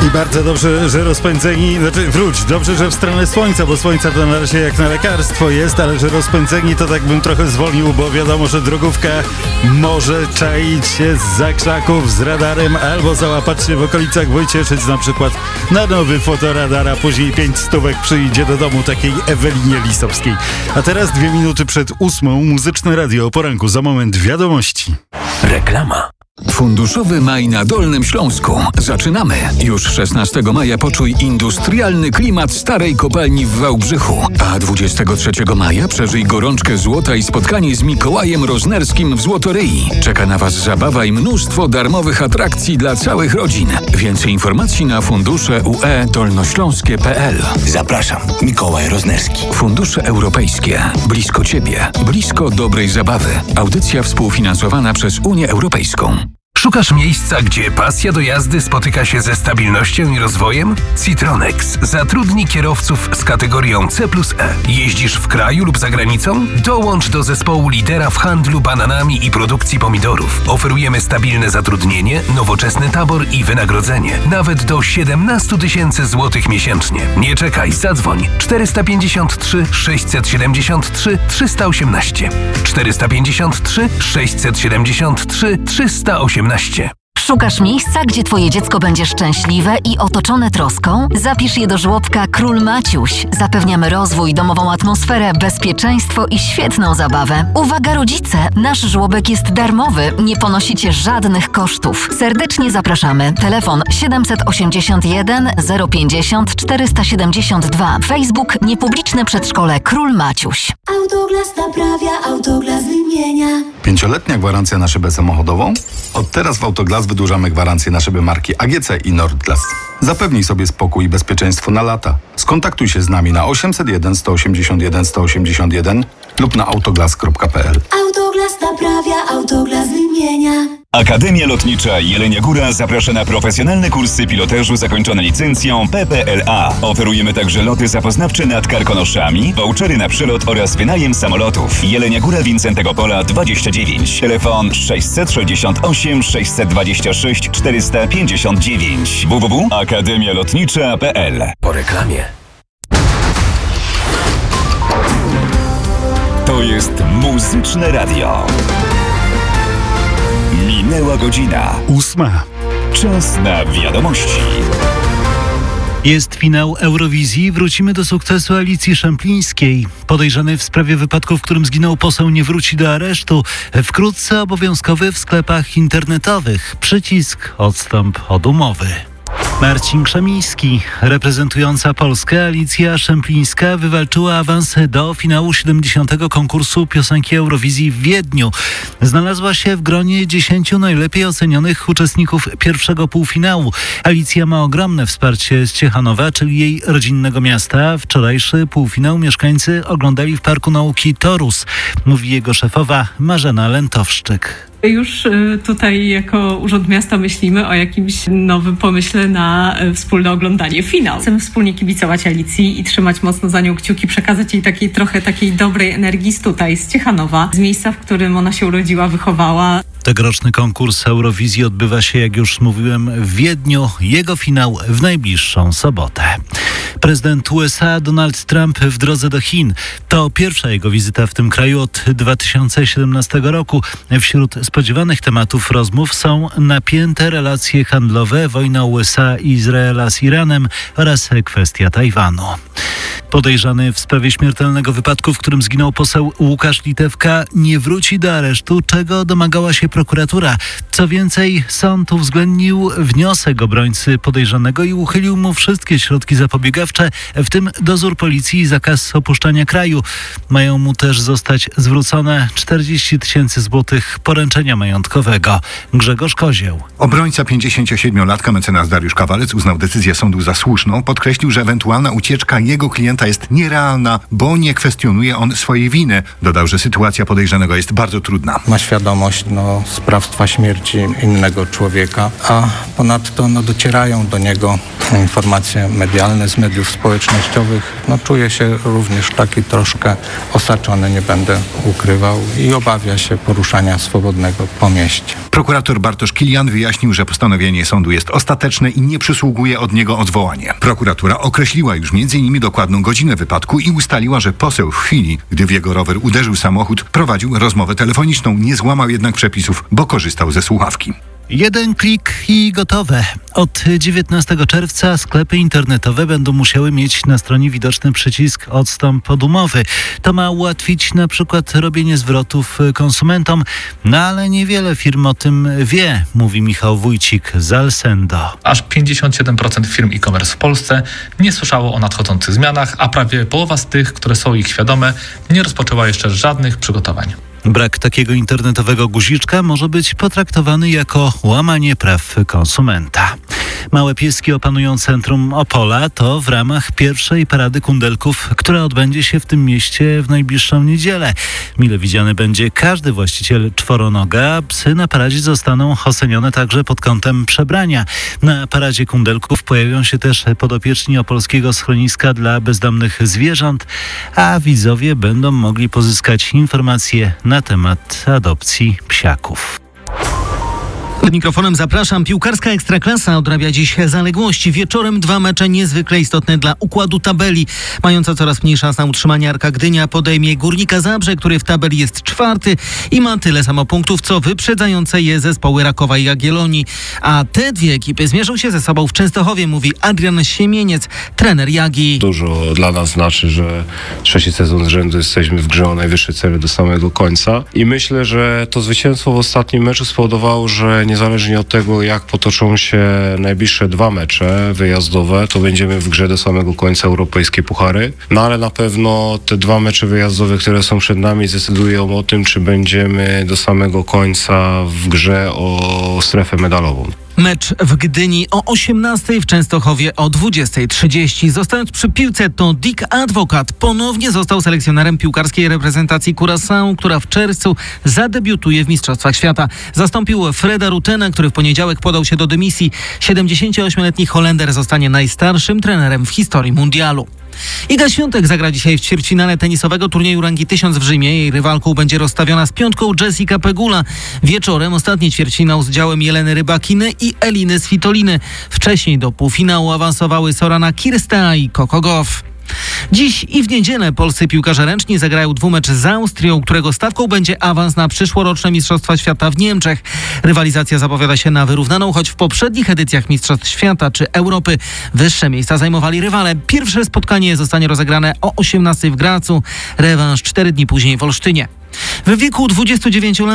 I bardzo dobrze, że rozpędzeni, dobrze, że w stronę słońca, bo słońca to na razie jak na lekarstwo jest, ale że rozpędzeni to tak bym trochę zwolnił, bo wiadomo, że drogówka może czaić się zza krzaków z radarem albo załapać się w okolicach Wojcieszyc na przykład na nowy fotoradar, a później 5 stówek przyjdzie do domu takiej Ewelinie Lisowskiej. A teraz 2 minuty przed 8 Muzyczne Radio o poranku, za moment wiadomości. Reklama. Funduszowy Maj na Dolnym Śląsku. Zaczynamy. Już 16 maja poczuj industrialny klimat starej kopalni w Wałbrzychu. A 23 maja przeżyj gorączkę złota i spotkanie z Mikołajem Roznerskim w Złotoryi. Czeka na Was zabawa i mnóstwo darmowych atrakcji dla całych rodzin. Więcej informacji na fundusze.ue-dolnośląskie.pl. Zapraszam, Mikołaj Roznerski. Fundusze Europejskie. Blisko Ciebie. Blisko dobrej zabawy. Audycja współfinansowana przez Unię Europejską. Szukasz miejsca, gdzie pasja do jazdy spotyka się ze stabilnością i rozwojem? Citronex zatrudni kierowców z kategorią C+E. Jeździsz w kraju lub za granicą? Dołącz do zespołu lidera w handlu bananami i produkcji pomidorów. Oferujemy stabilne zatrudnienie, nowoczesny tabor i wynagrodzenie. Nawet do 17 000 złotych miesięcznie. Nie czekaj, zadzwoń. 453 673 318. 453 673 318. Szukasz miejsca, gdzie Twoje dziecko będzie szczęśliwe i otoczone troską? Zapisz je do żłobka Król Maciuś. Zapewniamy rozwój, domową atmosferę, bezpieczeństwo i świetną zabawę. Uwaga rodzice! Nasz żłobek jest darmowy, nie ponosicie żadnych kosztów. Serdecznie zapraszamy. Telefon 781 050 472. Facebook Niepubliczne Przedszkole Król Maciuś. Autoglas naprawia, Autoglas wymienia. 5-letnia gwarancja na szybę samochodową? Od teraz w Autoglas wydłużamy gwarancję na szyby marki AGC i Nordglas. Zapewnij sobie spokój i bezpieczeństwo na lata. Skontaktuj się z nami na 801 181 181 lub na autoglas.pl. Autoglas naprawia, Autoglas wymienia. Akademia Lotnicza Jelenia Góra zaprasza na profesjonalne kursy pilotażu zakończone licencją PPLA. Oferujemy także loty zapoznawcze nad Karkonoszami, vouchery na przelot oraz wynajem samolotów. Jelenia Góra, Wincentego Pola 29. Telefon 668 626 459. www.akademialotnicza.pl. Po reklamie. To jest Muzyczne Radio. Minęła godzina. 8. Czas na wiadomości. Jest finał Eurowizji. Wrócimy do sukcesu Alicji Szemplińskiej. Podejrzany w sprawie wypadku, w którym zginął poseł, nie wróci do aresztu. Wkrótce obowiązkowy w sklepach internetowych. Przycisk odstąp od umowy. Marcin Krzemiński. Reprezentująca Polskę Alicja Szemplińska wywalczyła awans do finału 70. konkursu piosenki Eurowizji w Wiedniu. Znalazła się w gronie 10 najlepiej ocenionych uczestników pierwszego półfinału. Alicja ma ogromne wsparcie z Ciechanowa, czyli jej rodzinnego miasta. Wczorajszy półfinał mieszkańcy oglądali w Parku Nauki Torus, mówi jego szefowa Marzena Lentowszczyk. Już tutaj jako Urząd Miasta myślimy o jakimś nowym pomyśle na wspólne oglądanie finału. Chcemy wspólnie kibicować Alicji i trzymać mocno za nią kciuki, przekazać jej trochę takiej dobrej energii z Ciechanowa, z miejsca, w którym ona się urodziła, wychowała. Tegoroczny konkurs Eurowizji odbywa się, jak już mówiłem, w Wiedniu. Jego finał w najbliższą sobotę. Prezydent USA Donald Trump w drodze do Chin. To pierwsza jego wizyta w tym kraju od 2017 roku. Wśród spodziewanych tematów rozmów są napięte relacje handlowe, wojna USA i Izraela z Iranem oraz kwestia Tajwanu. Podejrzany w sprawie śmiertelnego wypadku, w którym zginął poseł Łukasz Litewka, nie wróci do aresztu, czego domagała się prokuratura. Co więcej, sąd uwzględnił wniosek obrońcy podejrzanego i uchylił mu wszystkie środki zapobiegawcze, w tym dozór policji i zakaz opuszczania kraju. Mają mu też zostać zwrócone 40 000 złotych poręczenia majątkowego. Grzegorz Kozieł. Obrońca 57-latka mecenas Dariusz Kawalec uznał decyzję sądu za słuszną. Podkreślił, że ewentualna ucieczka jego klienta policjanta jest nierealna, bo nie kwestionuje on swojej winy. Dodał, że sytuacja podejrzanego jest bardzo trudna. Ma świadomość sprawstwa śmierci innego człowieka, a ponadto docierają do niego informacje medialne z mediów społecznościowych. Czuje się również taki troszkę osaczony, nie będę ukrywał, i obawia się poruszania swobodnego po mieście. Prokurator Bartosz Kilian wyjaśnił, że postanowienie sądu jest ostateczne i nie przysługuje od niego odwołanie. Prokuratura określiła już m.in. dokładną godzinę wypadku i ustaliła, że poseł w chwili, gdy w jego rower uderzył samochód, prowadził rozmowę telefoniczną, nie złamał jednak przepisów, bo korzystał ze słuchawki. Jeden klik i gotowe. Od 19 czerwca sklepy internetowe będą musiały mieć na stronie widoczny przycisk odstąp od umowy. To ma ułatwić na przykład robienie zwrotów konsumentom, ale niewiele firm o tym wie, mówi Michał Wójcik z Alsendo. Aż 57% firm e-commerce w Polsce nie słyszało o nadchodzących zmianach, a prawie połowa z tych, które są ich świadome, nie rozpoczęła jeszcze żadnych przygotowań. Brak takiego internetowego guziczka może być potraktowany jako łamanie praw konsumenta. Małe pieski opanują centrum Opola. To w ramach pierwszej parady kundelków, która odbędzie się w tym mieście w najbliższą niedzielę. Mile widziany będzie każdy właściciel czworonoga. Psy na paradzie zostaną ocenione także pod kątem przebrania. Na paradzie kundelków pojawią się też podopieczni opolskiego schroniska dla bezdomnych zwierząt, a widzowie będą mogli pozyskać informacje na temat adopcji psiaków. Przed mikrofonem zapraszam. Piłkarska Ekstraklasa odrabia dziś zaległości. Wieczorem 2 mecze niezwykle istotne dla układu tabeli. Mająca coraz mniej szans na utrzymanie Arka Gdynia podejmie Górnika Zabrze, który w tabeli jest 4. i ma tyle samo punktów, co wyprzedzające je zespoły Rakowa i Jagiellonii. A te dwie ekipy zmierzą się ze sobą w Częstochowie, mówi Adrian Siemieniec, trener Jagi. Dużo dla nas znaczy, że 3. sezon z rzędu jesteśmy w grze o najwyższe cele do samego końca i myślę, że to zwycięstwo w ostatnim meczu spowodowało, że niezależnie od tego, jak potoczą się najbliższe 2 mecze wyjazdowe, to będziemy w grze do samego końca europejskie puchary. Ale na pewno te 2 mecze wyjazdowe, które są przed nami, zdecydują o tym, czy będziemy do samego końca w grze o strefę medalową. Mecz w Gdyni o 18:00, w Częstochowie o 20:30. Zostając przy piłce, to Dick Advocat ponownie został selekcjonerem piłkarskiej reprezentacji Curaçao, która w czerwcu zadebiutuje w Mistrzostwach Świata. Zastąpił Freda Rutena, który w poniedziałek podał się do dymisji. 78-letni Holender zostanie najstarszym trenerem w historii mundialu. Iga Świątek zagra dzisiaj w ćwierćfinale tenisowego turnieju rangi 1000 w Rzymie. Jej rywalką będzie rozstawiona z piątką Jessica Pegula. Wieczorem ostatni ćwierćfinał z udziałem Jeleny Rybakiny i Eliny Svitoliny. Wcześniej do półfinału awansowały Sorana Kirstea i Coco Gauff. Dziś i w niedzielę polscy piłkarze ręczni zagrają dwumecz z Austrią, którego stawką będzie awans na przyszłoroczne Mistrzostwa Świata w Niemczech. Rywalizacja zapowiada się na wyrównaną, choć w poprzednich edycjach Mistrzostw Świata czy Europy wyższe miejsca zajmowali rywale. Pierwsze spotkanie zostanie rozegrane o 18:00 w Gracu, rewanż 4 dni później w Olsztynie. W wieku 29 lat